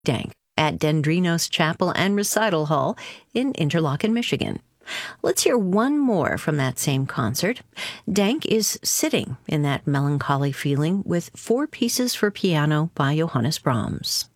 Dank at Dendrinos Chapel and Recital Hall in Interlochen, Michigan. Let's hear one more from that same concert. Dank is sitting in that melancholy feeling with 4 pieces for piano by Johannes Brahms.